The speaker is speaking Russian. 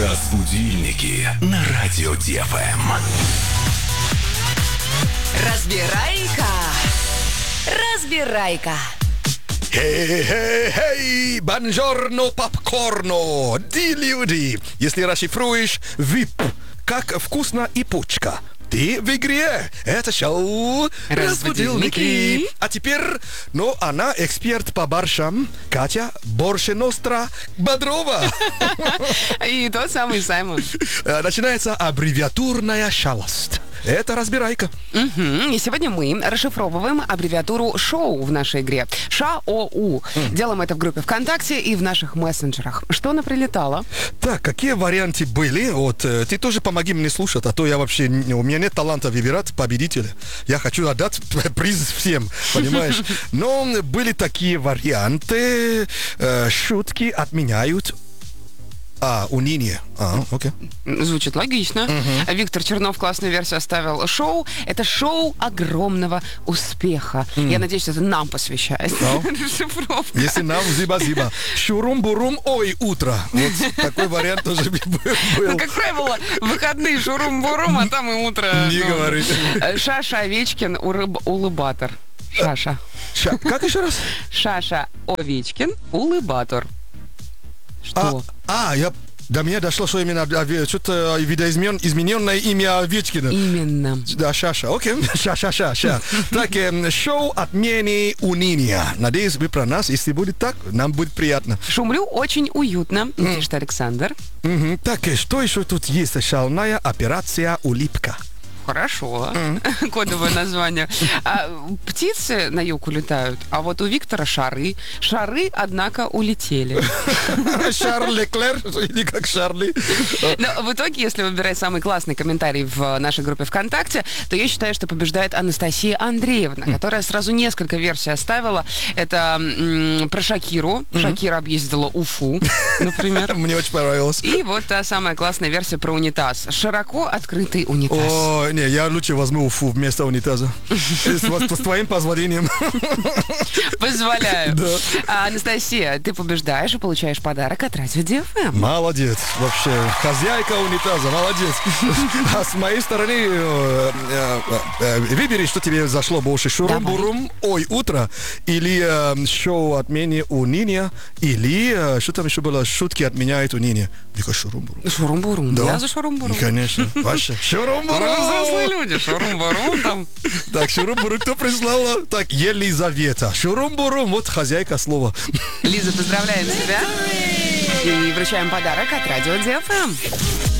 Разбудильники на радио ДФМ. Разбирайка. Хей, бонжорно, попкорно, люди. Если расшифруешь VIP, как вкусно и почка. Ты в игре. Это шоу «Разбудильники». А теперь, она эксперт по борщам. Катя Борщеностра Бодрова. И тот самый Саймон. Начинается аббревиатурная шалость. Это разбирайка. И сегодня мы расшифровываем аббревиатуру шоу в нашей игре. ШОУ. Делаем это в группе ВКонтакте и в наших мессенджерах. Что наприлетало? Так, какие варианты были? Ты тоже помоги мне слушать, а то я вообще... У меня нет таланта выбирать победителя. Я хочу отдать приз всем, понимаешь? Но были такие варианты. Шутки отменяют. Уныние. Окей. Звучит логично. Виктор Чернов классную версию оставил. Шоу — это шоу огромного успеха. Я надеюсь, это нам посвящается. Расшифровка. Если нам, зиба-зиба. Шурум-бурум, ой, утро. Вот такой вариант тоже был. Ну, как правило, выходные шурум-бурум, а там и утро. Не говорите. Шаша Овечкин, улыбатор. Шаша. Как еще раз? Шаша Овечкин, улыбатор. Что? До меня дошло, что именно что-то видоизмененное имя Овечкина. Именно. Да, Шаша. Окей. Ша. Так, шоу отмены уныния. Надеюсь, вы про нас. Если будет так, нам будет приятно. Шумлю очень уютно, пишет Александр. Так, что еще тут есть? Шальная операция «Улыбка». Хорошо. Кодовое название. Птицы на юг улетают, а вот у Виктора шары. Шары, однако, улетели. Шарль Леклер или как Шарли? Но в итоге, если выбирать самый классный комментарий в нашей группе ВКонтакте, то я считаю, что побеждает Анастасия Андреевна, которая сразу несколько версий оставила. Это про Шакиру. Шакира объездила Уфу, например. Мне очень понравилось. И вот та самая классная версия про унитаз. Широко открытый унитаз. Не, я лучше возьму Уфу вместо унитаза. С твоим позволением. Позволяю. Да. Анастасия, ты побеждаешь и получаешь подарок от Радио ДФМ. Молодец. Вообще, хозяйка унитаза, молодец. А с моей стороны, выбери, что тебе зашло больше. Шурум-бурум, ой, утро. Или шоу отмене уныния. Или, что там еще было, шутки отменяют уныние. Только шурум-бурум. Шурум-бурум. Да. Я за шурум-бурум. Конечно. Ваще. Шурум-бурум. Взрослые люди, шурум-бурум там. Так, шурум-бурум, кто прислала? Так, Елизавета. Шурум-бурум, вот хозяйка слова. Лиза, поздравляем тебя. И вручаем подарок от Радио ДФМ.